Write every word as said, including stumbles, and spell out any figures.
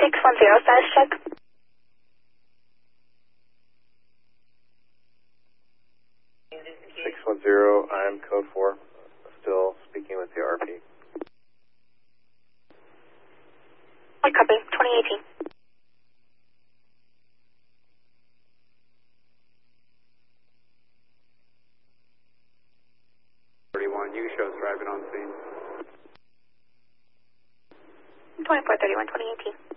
six one zero, status check. six one zero, I'm code four, still speaking with the R P. I copy, twenty eighteen. thirty-one, you shows driving on scene. twenty-four thirty-one, twenty eighteen.